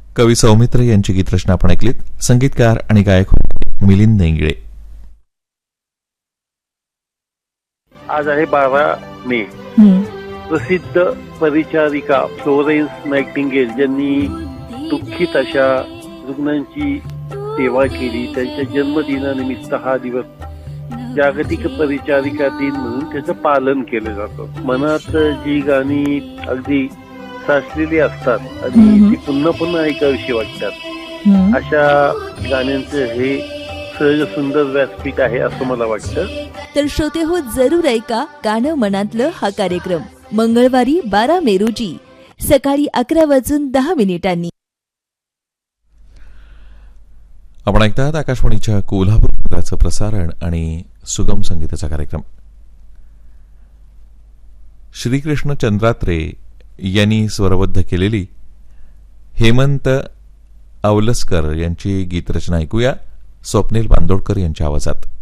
कवी सौमित्र यांची गीतरचना आपण ऐकलीत. संगीतकार आणि गायक मिलिंद इंगळे. आज आहे 12 मे. प्रसिद्ध परिचारिका फ्लोरेन्स नाइटिंगेल ज्यांनी दुःखित अशा रुग्णांची सेवा केली, त्यांच्या जन्मदिनानिमित्त हा दिवस जागतिक परिचारिका दिन म्हणून त्याचं पालन केलं जातं. मनात जी गाणी अगदी साचलेली असतात आणि ती पुन्हा पुन्हा ऐकावीशी वाटतात, अशा गाण्यांचं हे सहज सुंदर व्यासपीठ आहे असं मला वाटतं. तर श्रोते हो, जरूर ऐका गाणं मनातलं हा कार्यक्रम मंगळवारी 12 मे रोजी सकाळी 11:10 आपण ऐकतात आकाशवाणीच्या कोल्हापूर केंद्राचं प्रसारण आणि सुगम संगीताचा कार्यक्रम. श्रीकृष्ण चंद्रात्रे यांनी स्वरबद्ध केलेली हेमंत अवलसकर यांची गीतरचना ऐकूया स्वप्नील बांदोडकर यांच्या आवाजात.